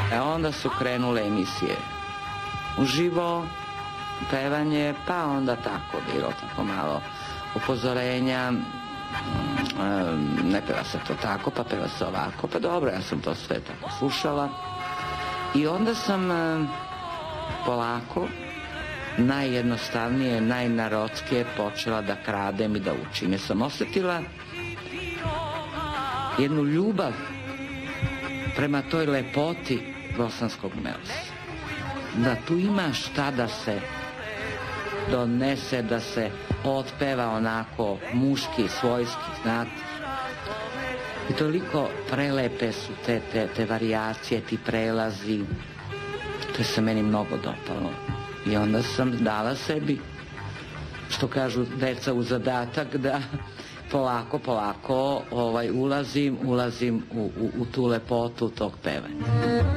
Onda su krenule emisije uživo, pevanje, pa onda tako bilo tako malo upozorenja, ne peva se to tako, pa peva se ovako, pa dobro, ja sam to sve tako slušala. I onda sam polako, najjednostavnije, najnarodskije počela da kradem i da učim. Jer sam osjetila jednu ljubav prema toj lepoti bosanskog melsa. Da tu ima šta da se donese, da se otpeva onako muški, svojski, znate. I toliko prelepe su te varijacije, ti prelazi. To se meni mnogo dopalo. I onda sam dala sebi, što kažu deca, u zadatak da polako ulazim u tu lepotu tog pevanja.